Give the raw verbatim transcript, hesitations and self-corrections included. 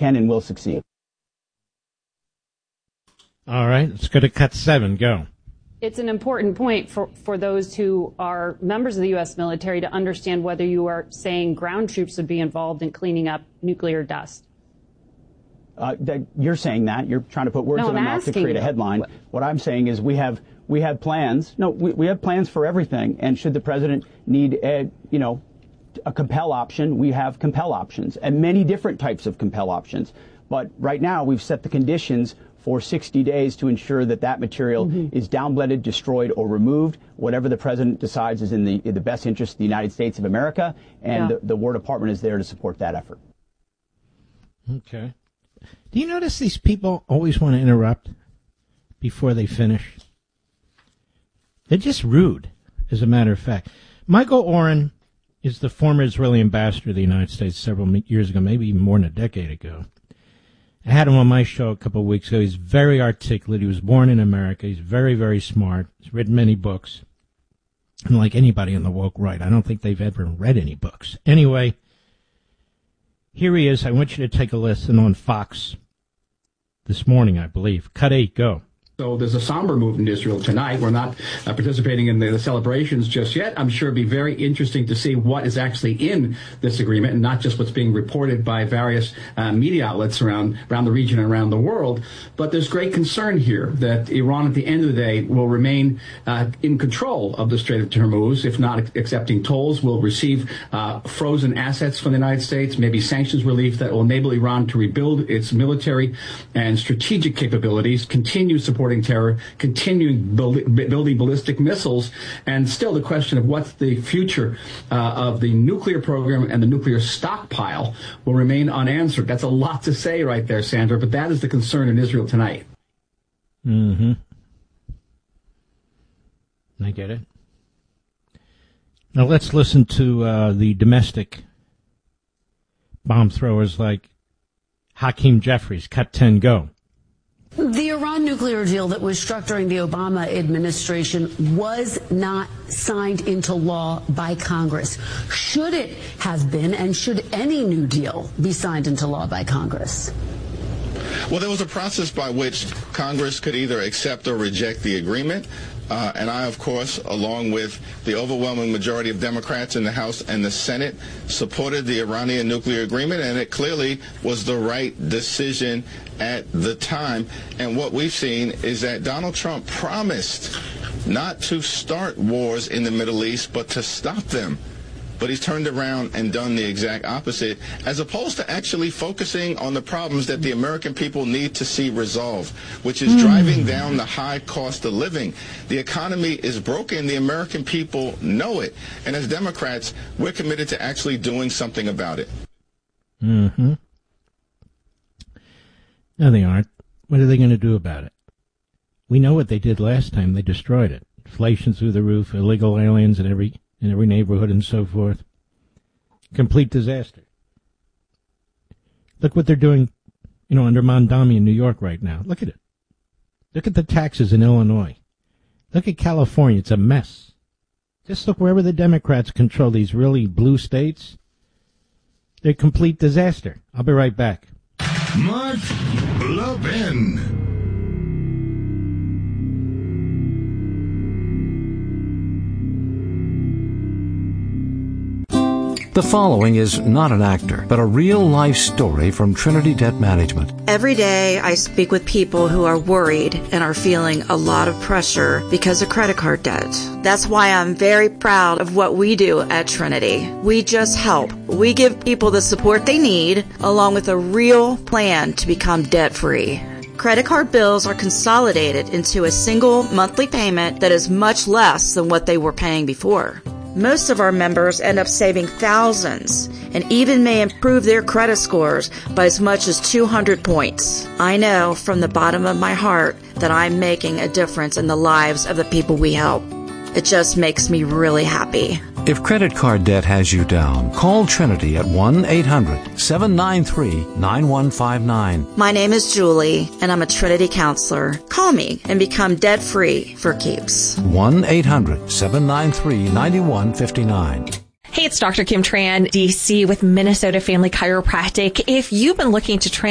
can and will succeed. All right, let's go to cut seven. Go. It's an important point for, for those who are members of the U S military to understand whether you are saying ground troops would be involved in cleaning up nuclear dust. Uh, that you're saying that. You're trying to put words no, in my mouth to create you. a headline. What? what I'm saying is we have we have plans. No, we, we have plans for everything. And should the president need a, you know, a compel option, we have compel options and many different types of compel options. But right now we've set the conditions for sixty days to ensure that that material mm-hmm. is downblended, destroyed, or removed, whatever the president decides is in the in the best interest of the United States of America, and yeah. the, the War Department is there to support that effort. Okay. Do you notice these people always want to interrupt before they finish? They're just rude, as a matter of fact. Michael Oren is the former Israeli ambassador to the United States several years ago, maybe even more than a decade ago. I had him on my show a couple of weeks ago. He's very articulate. He was born in America. He's very, very smart. He's written many books. And like anybody in the woke right, I don't think they've ever read any books. Anyway, here he is. I want you to take a listen on Fox this morning, I believe. Cut eight, go. So there's a somber mood in Israel tonight. We're not uh, participating in the, the celebrations just yet. I'm sure it'd be very interesting to see what is actually in this agreement and not just what's being reported by various uh, media outlets around, around the region and around the world. But there's great concern here that Iran at the end of the day will remain uh, in control of the Strait of Hormuz, if not accepting tolls, will receive uh, frozen assets from the United States, maybe sanctions relief that will enable Iran to rebuild its military and strategic capabilities, continue supporting terror, continuing building ballistic missiles, and still the question of what's the future uh, of the nuclear program and the nuclear stockpile will remain unanswered. That's a lot to say right there, Sandra, but that is the concern in Israel tonight. Mm-hmm. I get it. Now let's listen to uh, the domestic bomb throwers like Hakeem Jeffries. Cut ten, go. The Iran nuclear deal that was struck during the Obama administration was not signed into law by Congress. Should it have been, and should any new deal be signed into law by Congress? Well, there was a process by which Congress could either accept or reject the agreement. Uh, and I, of course, along with the overwhelming majority of Democrats in the House and the Senate, supported the Iranian nuclear agreement, and it clearly was the right decision at the time. And what we've seen is that Donald Trump promised not to start wars in the Middle East, but to stop them. But he's turned around and done the exact opposite, as opposed to actually focusing on the problems that the American people need to see resolved, which is mm. driving down the high cost of living. The economy is broken. The American people know it. And as Democrats, we're committed to actually doing something about it. Mm-hmm. No, they aren't. What are they going to do about it? We know what they did last time. They destroyed it. Inflation through the roof, illegal aliens in every in every neighborhood and so forth. Complete disaster. Look what they're doing, you know, under Mondami in New York right now. Look at it. Look at the taxes in Illinois. Look at California. It's a mess. Just look wherever the Democrats control these really blue states. They're a complete disaster. I'll be right back. Mark Levin. The following is not an actor, but a real-life story from Trinity Debt Management. Every day I speak with people who are worried and are feeling a lot of pressure because of credit card debt. That's why I'm very proud of what we do at Trinity. We just help. We give people the support they need, along with a real plan to become debt-free. Credit card bills are consolidated into a single monthly payment that is much less than what they were paying before. Most of our members end up saving thousands and even may improve their credit scores by as much as two hundred points. I know from the bottom of my heart that I'm making a difference in the lives of the people we help. It just makes me really happy. If credit card debt has you down, call Trinity at one eight hundred seven nine three nine one five nine. My name is Julie, and I'm a Trinity counselor. Call me and become debt-free for keeps. one eight hundred seven nine three nine one five nine. Hey, it's Doctor Kim Tran, D C with Minnesota Family Chiropractic. If you've been looking to train